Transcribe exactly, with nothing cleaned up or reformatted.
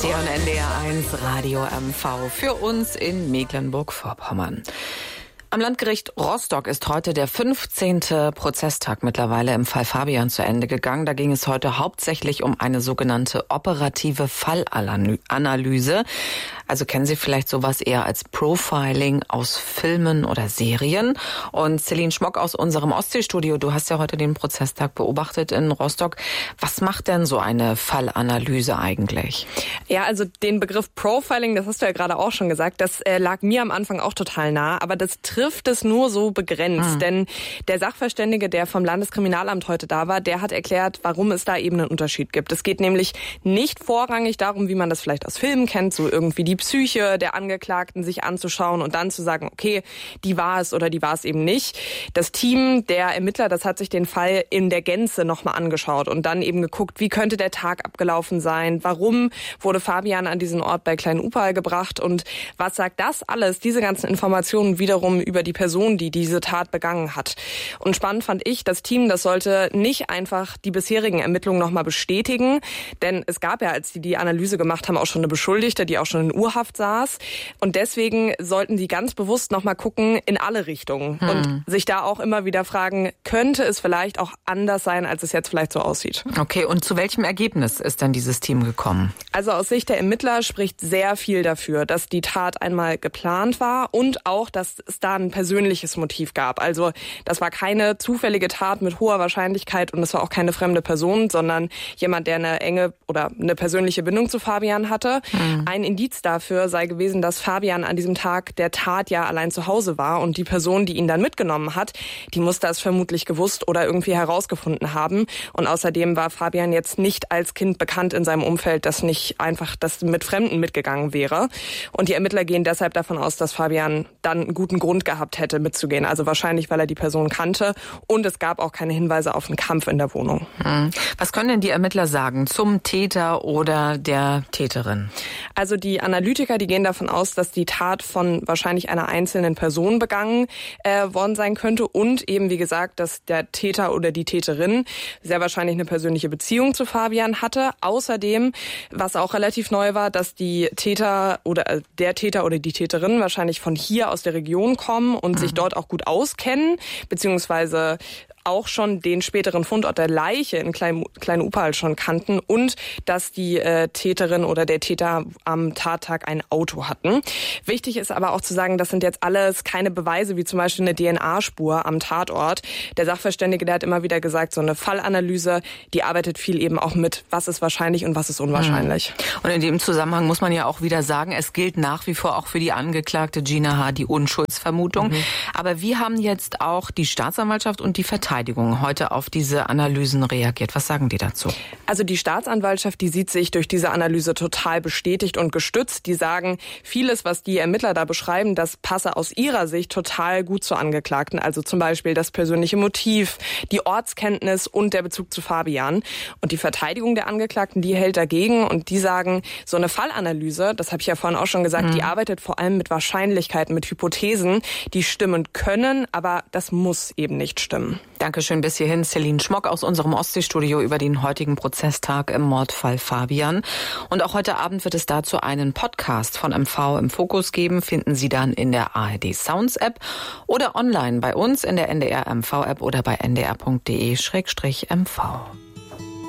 Sie hören N D R eins Radio M V für uns in Mecklenburg-Vorpommern. Am Landgericht Rostock ist heute der fünfzehnte Prozesstag mittlerweile im Fall Fabian zu Ende gegangen. Da ging es heute hauptsächlich um eine sogenannte operative Fallanalyse. Also kennen Sie vielleicht sowas eher als Profiling aus Filmen oder Serien. Und Celine Schmock aus unserem Ostseestudio, du hast ja heute den Prozesstag beobachtet in Rostock. Was macht denn so eine Fallanalyse eigentlich? Ja, also den Begriff Profiling, das hast du ja gerade auch schon gesagt, das äh, lag mir am Anfang auch total nah, aber das trifft es nur so begrenzt. Mhm. Denn der Sachverständige, der vom Landeskriminalamt heute da war, der hat erklärt, warum es da eben einen Unterschied gibt. Es geht nämlich nicht vorrangig darum, wie man das vielleicht aus Filmen kennt, so irgendwie die Psyche der Angeklagten sich anzuschauen und dann zu sagen, okay, die war es oder die war es eben nicht. Das Team der Ermittler, das hat sich den Fall in der Gänze nochmal angeschaut und dann eben geguckt, wie könnte der Tag abgelaufen sein, warum wurde Fabian an diesen Ort bei Klein-Upal gebracht und was sagt das alles, diese ganzen Informationen wiederum über die Person, die diese Tat begangen hat. Und spannend fand ich, das Team, das sollte nicht einfach die bisherigen Ermittlungen nochmal bestätigen, denn es gab ja, als die die Analyse gemacht haben, auch schon eine Beschuldigte, die auch schon in Urhaft saß. Und deswegen sollten die ganz bewusst nochmal gucken in alle Richtungen hm. und sich da auch immer wieder fragen, könnte es vielleicht auch anders sein, als es jetzt vielleicht so aussieht. Okay, und zu welchem Ergebnis ist denn dieses Team gekommen? Also aus Sicht der Ermittler spricht sehr viel dafür, dass die Tat einmal geplant war und auch, dass es da ein persönliches Motiv gab. Also das war keine zufällige Tat mit hoher Wahrscheinlichkeit und es war auch keine fremde Person, sondern jemand, der eine enge oder eine persönliche Bindung zu Fabian hatte. Mhm. Ein Indiz dafür sei gewesen, dass Fabian an diesem Tag der Tat ja allein zu Hause war und die Person, die ihn dann mitgenommen hat, die muss das vermutlich gewusst oder irgendwie herausgefunden haben. Und außerdem war Fabian jetzt nicht als Kind bekannt in seinem Umfeld, dass nicht einfach das mit Fremden mitgegangen wäre. Und die Ermittler gehen deshalb davon aus, dass Fabian dann einen guten Grund gehabt hätte, mitzugehen. Also wahrscheinlich, weil er die Person kannte. Und es gab auch keine Hinweise auf einen Kampf in der Wohnung. Was können denn die Ermittler sagen zum Täter oder der Täterin? Also die Analytiker, die gehen davon aus, dass die Tat von wahrscheinlich einer einzelnen Person begangen äh, worden sein könnte. Und eben, wie gesagt, dass der Täter oder die Täterin sehr wahrscheinlich eine persönliche Beziehung zu Fabian hatte. Außerdem, was auch relativ neu war, dass die Täter oder äh, der Täter oder die Täterin wahrscheinlich von hier aus der Region kommen und mhm. sich dort auch gut auskennen, beziehungsweise auch schon den späteren Fundort der Leiche in Klein, Klein-Upal schon kannten und dass die äh, Täterin oder der Täter am Tattag ein Auto hatten. Wichtig ist aber auch zu sagen, das sind jetzt alles keine Beweise, wie zum Beispiel eine D N A-Spur am Tatort. Der Sachverständige, der hat immer wieder gesagt, so eine Fallanalyse, die arbeitet viel eben auch mit, was ist wahrscheinlich und was ist unwahrscheinlich. Und in dem Zusammenhang muss man ja auch wieder sagen, es gilt nach wie vor auch für die Angeklagte Gina H. die Unschuldsvermutung. Mhm. Aber wie haben jetzt auch die Staatsanwaltschaft und die Verteidigung heute auf diese Analysen reagiert? Was sagen die dazu? Also die Staatsanwaltschaft, die sieht sich durch diese Analyse total bestätigt und gestützt. Die sagen, vieles, was die Ermittler da beschreiben, das passe aus ihrer Sicht total gut zur Angeklagten. Also zum Beispiel das persönliche Motiv, die Ortskenntnis und der Bezug zu Fabian. Und die Verteidigung der Angeklagten, die hält dagegen und die sagen, so eine Fallanalyse, das habe ich ja vorhin auch schon gesagt, mhm. die arbeitet vor allem mit Wahrscheinlichkeiten, mit Hypothesen, die stimmen können, aber das muss eben nicht stimmen. Dankeschön bis hierhin, Celine Schmock aus unserem Ostseestudio über den heutigen Prozesstag im Mordfall Fabian. Und auch heute Abend wird es dazu einen Podcast von M V im Fokus geben. Finden Sie dann in der A R D Sounds App oder online bei uns in der N D R M V App oder bei n d r punkt d e Schrägstrich M V.